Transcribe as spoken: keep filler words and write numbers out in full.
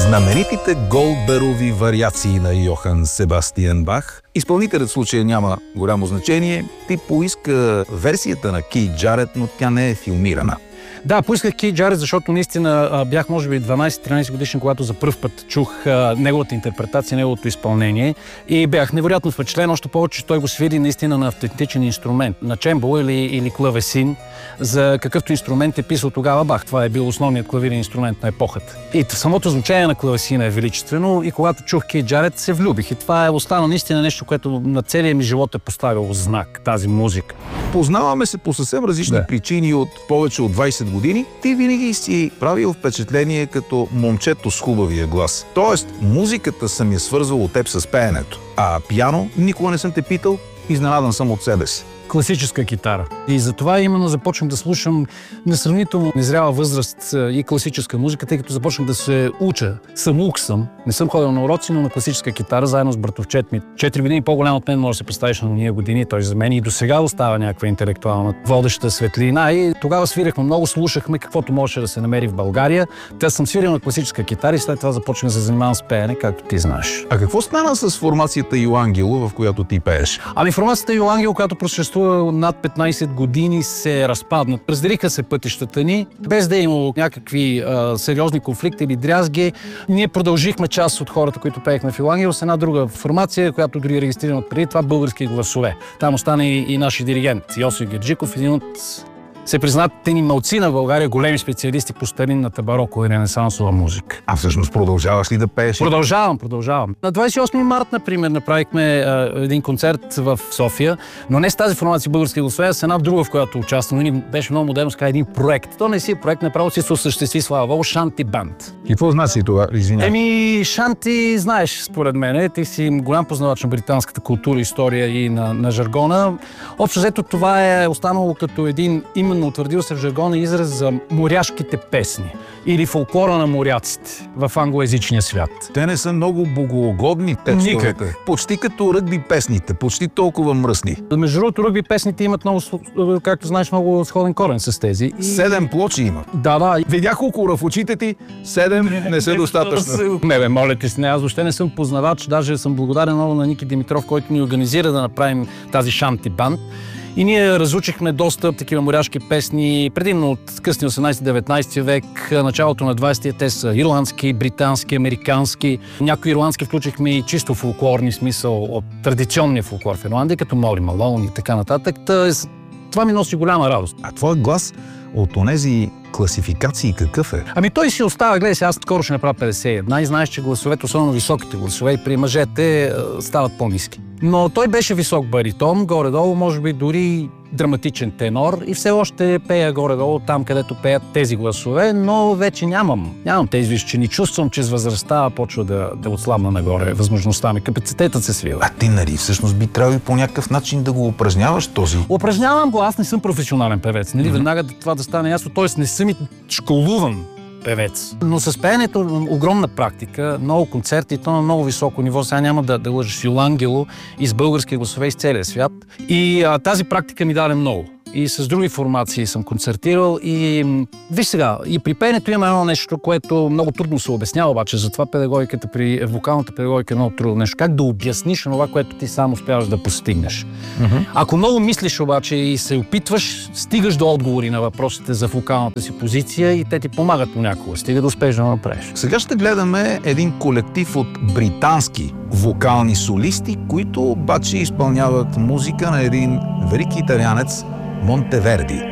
Знаменитите Голдберови вариации на Йохан Себастиан Бах. Изпълнителят в случая няма голямо значение. Ти поиска версията на Кейт Джарет, но тя не е филмирана. Да, поисках Кейт Джарет, защото наистина бях може би дванайсет-тринайсет годишен, когато за пръв път чух а, неговата интерпретация, неговото изпълнение и бях невероятно впечатлен, още повече, че той го свири наистина на автентичен инструмент, на чембо или, или клавесин, за какъвто инструмент е писал тогава Бах. Това е бил основният клавирен инструмент на епохата. И самото звучение на клавесина е величествено и когато чух Кейт Джарет, се влюбих. И това е остана наистина нещо, което на целия ми живот е поставило знак, тази музика. Познаваме се по съвсем различни да. причини от повече от двайсет години. Ти винаги си правил впечатление като момчето с хубавия глас. Тоест, музиката съм я свързвал от теб с пеенето. А пиано никога не съм те питал, изненадан съм от себе си. Класическа китара. И затова именно започнах да слушам на сравнително незряла възраст и класическа музика, тъй като започнах да се уча. Самоук съм. Не съм ходил на уроци, но на класическа китара, заедно с братовчет ми. Четири години по-голям от мен, може да се представиш на ние години. Той за мен и до сега остава някаква интелектуална водеща светлина. И тогава свирахме много, слушахме каквото можеше да се намери в България. Те съм свирил на класическа китара и след това започнах да се занимавам с пеене, както ти знаеш. А какво стана с формацията Юангело, в която ти пееш? Ами формацията Юангело, която просъществува над петнайсет години, се разпадна. Разделиха се пътищата ни, без да е имало някакви а, сериозни конфликти или дрязги. Ние продължихме част от хората, които пеехме в Юангело, с една друга формация, която дори е регистрирана от преди това Български гласове. Там остана и, и нашия диригент Йосиф Герджиков, един от се признатите ни малци на България, големи специалисти по старинната бароко и ренесансова музика. А всъщност продължаваш ли да пееш? Продължавам, продължавам. На двайсет и осми март, например, направихме а, един концерт в София, но не с тази формация Български гласове, а с една друга, в която участвам. И беше много модерно, ска един проект. То не си е проект, направо си се осъществи, слава богу, Шанти Банд. И какво значи това? Извинявай. Еми, Шанти, знаеш, според мен, ти си голям познавач на британската култура, история и на, на жаргона. Общо взето това е останало като един именно утвърдил се в жаргона израз за моряшките песни или фолклора на моряците в англоязичния свят. Те не са много богоугодни текстовете. Никак. Почти като ръгби песните, почти толкова мръсни. Между другото, ръгби песните имат много, както знаеш, много сходен корен с тези. И... Седем плочи има. Да, да. Видях около в очите ти, седем не са достатъчно. Не бе, моля ти се, не, аз въобще не съм познавач, даже съм благодарен много на Ники Димитров, който ни организира да направим тази Шанти Банд. И ние разучихме доста такива моряшки песни, предимно от късни осемнайсети-деветнайсети век, началото на двайсетия. Те са ирландски, британски, американски. Някои ирландски включихме и чисто фолклорни смисъл от традиционния фолклор в Ирландия, като Моли Малон и така нататък. Това ми носи голяма радост. А твой глас от онези класификации какъв е? Ами той си остава, гледай сега, аз скоро ще направя петдесет и една и знаеш, че гласовете, особено високите гласове и при мъжете, стават по-ниски. Но той беше висок баритон, горе-долу, може би дори драматичен тенор и все още пея горе-долу там, където пеят тези гласове, но вече нямам. Нямам тези височини. Чувствам, че с възрастта почва да, да отслабна нагоре възможността ми. Капацитетът се свива. А ти, нали, всъщност би трябвало по някакъв начин да го упражняваш този? Упражнявам го, аз не съм професионален певец. Нали? Mm-hmm. Веднага това да стане ясно, т.е. не съм и школуван певец. Но с пеенето огромна практика, много концерти, то на много високо ниво. Сега няма да, да лъжа с Юангело и с български гласове из целия свят. И а, тази практика ми даде много. И с други формации съм концертирал и виж сега, и при пеенето има едно нещо, което много трудно се обяснява, обаче затова педагогиката при вокалната педагогика е много трудно нещо. Как да обясниш това, което ти сам успяваш да постигнеш. Mm-hmm. Ако много мислиш обаче и се опитваш, стигаш до отговори на въпросите за вокалната си позиция и те ти помагат понякога. Стига да успееш да направиш. Сега ще гледаме един колектив от британски вокални солисти, които обаче изпълняват музика на един велик италианец Монтеверди.